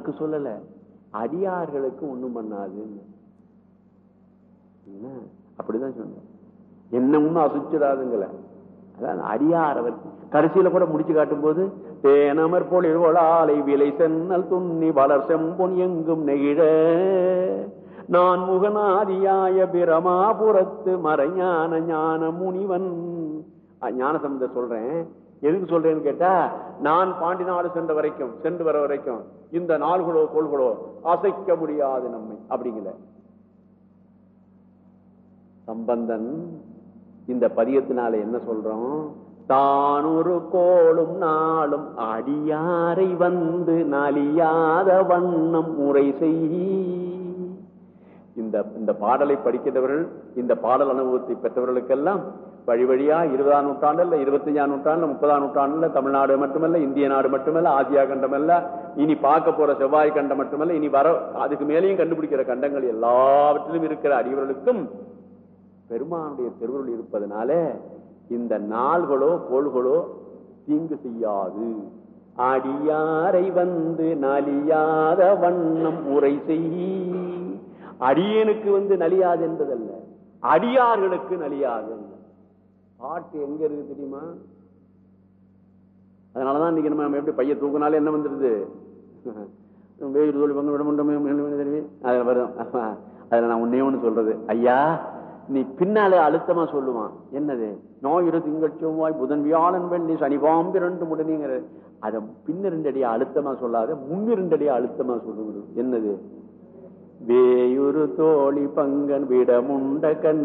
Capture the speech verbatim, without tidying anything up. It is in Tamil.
உனக்கு சொல்லல, அடியார்களுக்கு ஒண்ணும் பண்ணாதுன்னு. அப்படிதான் சொன்ன. என்ன ஒண்ணும் அசுச்சிடாதுங்கள. அதான் அடியார் அவர் கடைசியில கூட முடிச்சு காட்டும் போது, தேனமர் பொழில்வளாலை விலை சென்னல் துண்ணி வளர் செம்பொன் எங்கும் நெகிழ நான் முகநாதியாய பிரமாபுரத்து மறைஞான ஞான முனிவன். ஞானசம்பந்தர் சொல்றேன். எதுக்கு சொல்றேன்னு கேட்டா, நான் பாண்டி நாடு சென்ற வரைக்கும் சென்று வர வரைக்கும் இந்த நாள்களோ கோள்களோ அசைக்க முடியாது நம்மை அப்படிங்கல. சம்பந்தன் இந்த பதியத்தினால என்ன சொல்றோம்? தான் ஒரு கோளும் நாளும் அடியாரை வந்து நலியாத வண்ணம் முறை செய். இந்த இந்த பாடலை படிக்கிறவர்கள், இந்த பாடல் அனுபவத்தை பெற்றவர்களுக்கெல்லாம் வழி வழியா இருபதாம் நூற்றாண்டுல, இருபத்தஞ்சாம் நூற்றாண்டுல, முப்பதாம் நூற்றாண்டுல தமிழ்நாடு மட்டுமல்ல, இந்திய நாடு மட்டுமல்ல, ஆசியா கண்டமல்ல, இனி பார்க்க போற செவ்வாய் கண்டம் மட்டுமல்ல, இனி வர அதுக்கு மேலேயும் கண்டுபிடிக்கிற கண்டங்கள் எல்லாவற்றிலும் இருக்கிற அடியவர்களுக்கும் பெருமானுடைய திருவருள் இருப்பதனால இந்த நாள்களோ கோள்களோ தீங்கு செய்யாது. அடியாரை வந்து நலியாத வண்ணம் முறை செய். அடியனுக்கு வந்து நலியாது என்பதல்ல, அடியார்களுக்கு நலியாது. பாட்டு எங்க இருக்கு தெரியுமா? அதனாலதான் இன்னைக்கு நம்ம எப்படி பைய தூக்கினாலே என்ன வந்துருது, வேறு தோழி பங்கு விட முடியும். அதுல வரும். அதுல நான் ஒன்னே ஒண்ணு சொல்றது, ஐயா நீ பின்னால அழுத்தமா சொல்லுவான். என்னது? ஞாயிறு திங்கள் செவ்வாய் புதன் வியாழன் வெள்ளி சனி பாம்பு இரண்டு முடனிங்கிற அத பின்னிரண்டு அடியா அழுத்தமா சொல்லாத முன்னிரண்டு அடியா அழுத்தமா சொல்லுவது. என்னது? வேயுறு தோழி பங்கன் விடமுண்ட கண்